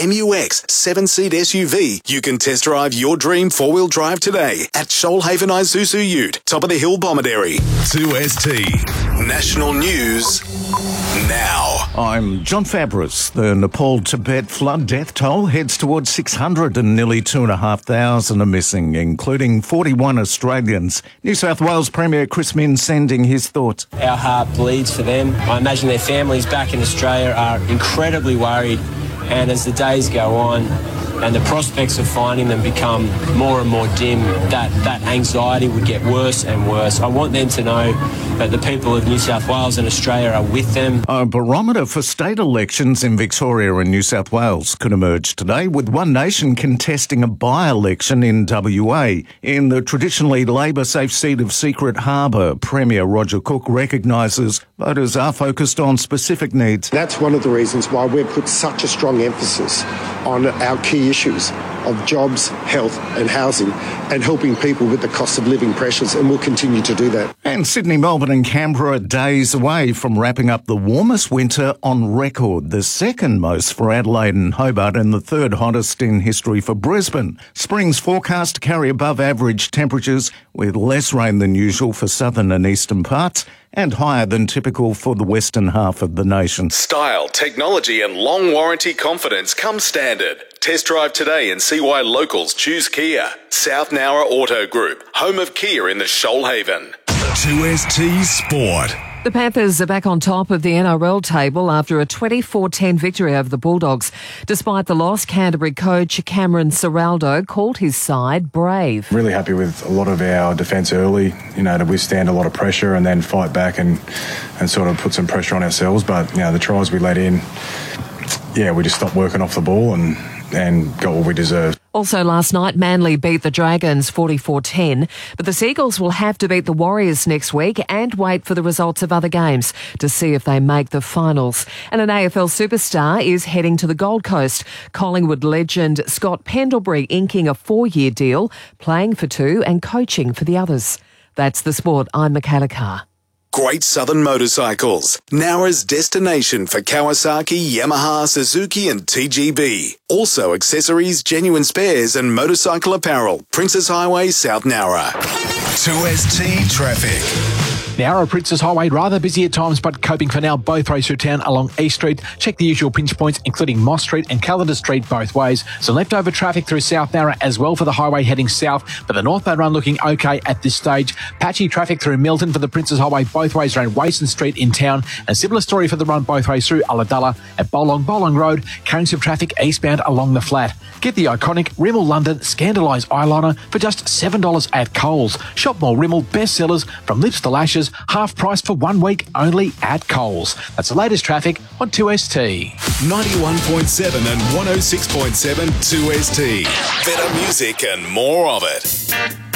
MUX 7-seat SUV, you can test drive your dream four-wheel drive today at Shoalhaven Isuzu Ute, top of the hill Bomaderry. 2ST National News now. I'm John Fabris. The Nepal-Tibet flood death toll heads towards 600 and nearly 2,500 are missing, including 41 Australians. New South Wales Premier Chris Minns sending his thoughts. Our heart bleeds for them. I imagine their families back in Australia are incredibly worried, and as the days go on and the prospects of finding them become more and more dim, that anxiety would get worse and worse. I want them to know that the people of New South Wales and Australia are with them. A barometer for state elections in Victoria and New South Wales could emerge today, with One Nation contesting a by-election in WA. In the traditionally Labor-safe seat of Secret Harbour, Premier Roger Cook recognises voters are focused on specific needs. That's one of the reasons why we've put such a strong emphasis on our key issues of jobs, health and housing, and helping people with the cost of living pressures, and we'll continue to do that. And Sydney, Melbourne and Canberra are days away from wrapping up the warmest winter on record, the second most for Adelaide and Hobart and the third hottest in history for Brisbane. Spring's forecast to carry above average temperatures with less rain than usual for southern and eastern parts and higher than typical for the western half of the nation. Style, technology and long warranty confidence come standard. Test drive today and see why locals choose Kia. South Nowra Auto Group, home of Kia in the Shoalhaven. 2ST Sport. The Panthers are back on top of the NRL table after a 24-10 victory over the Bulldogs. Despite the loss, Canterbury coach Cameron Ciraldo called his side brave. Really happy with a lot of our defence early, to withstand a lot of pressure and then fight back and sort of put some pressure on ourselves. But, the tries we let in, we just stopped working off the ball and got what we deserved. Also last night, Manly beat the Dragons 44-10, but the Seagulls will have to beat the Warriors next week and wait for the results of other games to see if they make the finals. And an AFL superstar is heading to the Gold Coast. Collingwood legend Scott Pendlebury inking a 4-year deal, playing for 2 and coaching for the others. That's the sport. I'm Michaela Carr. Great Southern Motorcycles, Nowra's destination for Kawasaki, Yamaha, Suzuki and TGB. Also accessories, genuine spares and motorcycle apparel. Princes Highway, South Nowra. 2ST Traffic. Nowra Princes Highway, rather busy at times, but coping for now both ways through town along East Street. Check the usual pinch points, including Moss Street and Callander Street both ways. Some leftover traffic through South Nowra as well for the highway heading south, but the northbound run looking okay at this stage. Patchy traffic through Milton for the Princes Highway both ways around Wason Street in town. A similar story for the run both ways through Ulladulla. At Bowlong Road, carrying some traffic eastbound along the flat. Get the iconic Rimmel London Scandalise eyeliner for just $7 at Coles. Shop more Rimmel bestsellers from lips to lashes, half price for 1 week only at Coles. That's the latest traffic on 2ST. 91.7 and 106.7 2ST. Better music and more of it.